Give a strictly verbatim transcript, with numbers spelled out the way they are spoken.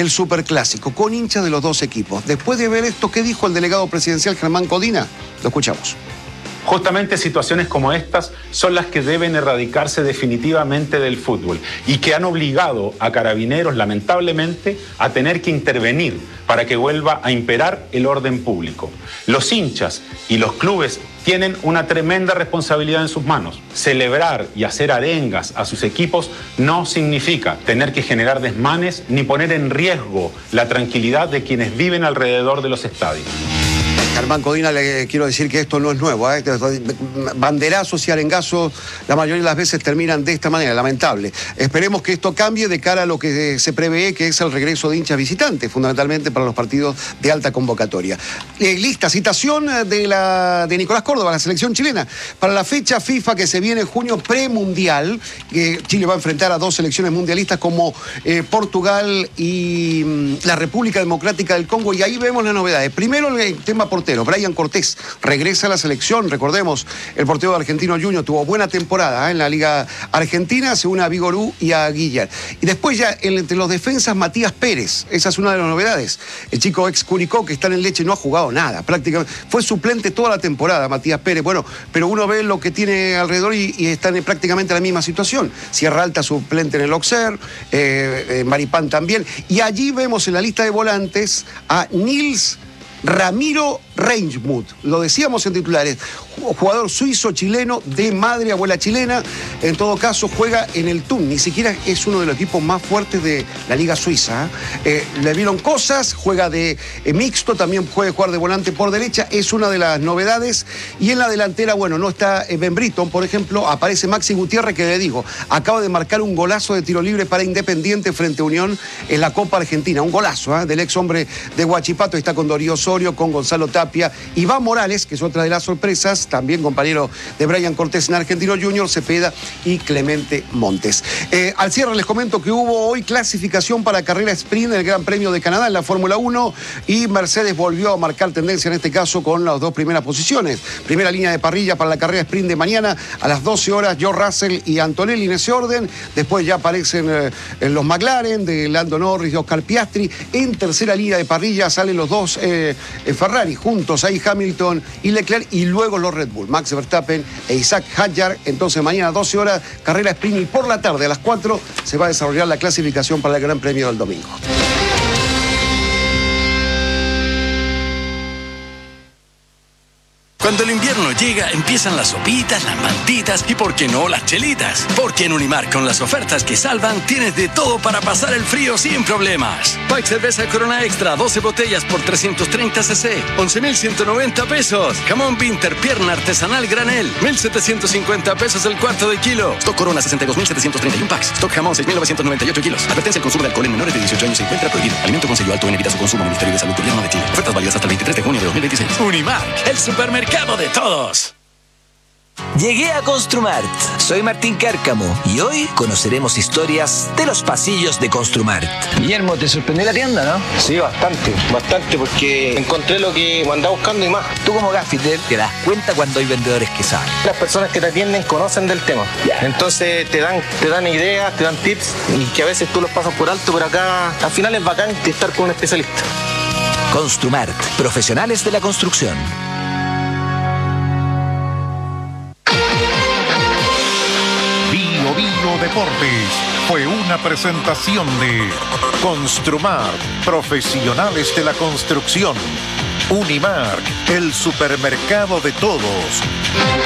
el superclásico con hinchas de los dos equipos. Después de ver esto, ¿qué dijo el delegado presidencial Germán Codina? Lo escuchamos. Justamente situaciones como estas son las que deben erradicarse definitivamente del fútbol y que han obligado a Carabineros, lamentablemente, a tener que intervenir para que vuelva a imperar el orden público. Los hinchas y los clubes tienen una tremenda responsabilidad en sus manos. Celebrar y hacer arengas a sus equipos no significa tener que generar desmanes ni poner en riesgo la tranquilidad de quienes viven alrededor de los estadios. Germán Codina, le quiero decir que esto no es nuevo, ¿eh? Banderazos y arengazos la mayoría de las veces terminan de esta manera, lamentable. Esperemos que esto cambie de cara a lo que se prevé, que es el regreso de hinchas visitantes, fundamentalmente para los partidos de alta convocatoria. Eh, lista, citación de, la, de Nicolás Córdoba, la selección chilena, para la fecha FIFA que se viene en junio premundial, que Chile va a enfrentar a dos selecciones mundialistas como eh, Portugal y mm, la República Democrática del Congo, y ahí vemos las novedades. Primero el tema portugués. Brian Cortés regresa a la selección. Recordemos, el portero de Argentino Junior tuvo buena temporada ¿eh? en la Liga Argentina, se une a Vigorú y a Guillar. Y después ya entre los defensas, Matías Pérez. Esa es una de las novedades. El chico ex Curicó que está en Leche no ha jugado nada, prácticamente. Fue suplente toda la temporada, Matías Pérez. Bueno, pero uno ve lo que tiene alrededor y, y están en prácticamente la misma situación. Sierra Alta suplente en el Auxerre, eh, eh, Maripán también. Y allí vemos en la lista de volantes a Nils Ramiro Reinsmuth, lo decíamos en titulares, jugador suizo-chileno de madre, abuela chilena, en todo caso juega en el Thun, ni siquiera es uno de los equipos más fuertes de la Liga Suiza. Eh, le vieron cosas, juega de eh, mixto, también puede jugar de volante por derecha, es una de las novedades. Y en la delantera, bueno, no está eh, Ben Britton, por ejemplo, aparece Maxi Gutiérrez, que le digo, acaba de marcar un golazo de tiro libre para Independiente frente a Unión en la Copa Argentina, un golazo ¿eh? del ex hombre de Huachipato, está con Darío Osorio, con Gonzalo Tapia, Iván Morales, que es otra de las sorpresas, también compañero de Brian Cortés en Argentino Junior, Cepeda y Clemente Montes. Eh, al cierre les comento que hubo hoy clasificación para carrera sprint en el Gran Premio de Canadá en la Fórmula uno y Mercedes volvió a marcar tendencia en este caso con las dos primeras posiciones. Primera línea de parrilla para la carrera sprint de mañana a las doce horas, George Russell y Antonelli en ese orden. Después ya aparecen eh, los McLaren de Lando Norris y Oscar Piastri. En tercera línea de parrilla salen los dos eh, Ferrari juntos, ahí Hamilton y Leclerc, y luego los Red Bull, Max Verstappen e Isaac Hadjar. Entonces mañana a doce horas, carrera sprint, y por la tarde a las cuatro se va a desarrollar la clasificación para el Gran Premio del domingo. Cuando el invierno llega, empiezan las sopitas, las mantitas y, ¿por qué no, las chelitas? Porque en Unimar, con las ofertas que salvan, tienes de todo para pasar el frío sin problemas. Pack cerveza Corona Extra, doce botellas por trescientos treinta cc, once mil ciento noventa pesos. Jamón Pinter, pierna artesanal granel, mil setecientos cincuenta pesos el cuarto de kilo. Stock Corona, sesenta y dos mil setecientos treinta y uno packs. Stock Jamón, seis mil novecientos noventa y ocho kilos. Advertencia: el consumo de alcohol en menores de dieciocho años se encuentra prohibido. Alimento con sello alto en evita su consumo. Ministerio de Salud, Gobierno de Chile. Ofertas válidas hasta el veintitrés de junio de dos mil veintiséis. Unimar, el supermercado de todos. Llegué a Construmart. Soy Martín Cárcamo y hoy conoceremos historias de los pasillos de Construmart. Guillermo, ¿te sorprendió la tienda, no? Sí, bastante, bastante, porque encontré lo que andaba buscando y más. Tú como gaffiter te das cuenta cuando hay vendedores que saben. Las personas que te atienden conocen del tema. Entonces te dan, te dan ideas, te dan tips, y que a veces tú los pasas por alto, pero acá al final es bacán estar con un especialista. Construmart, profesionales de la construcción. Bio Bio Deportes fue una presentación de Construmart, profesionales de la construcción. Unimark, el supermercado de todos.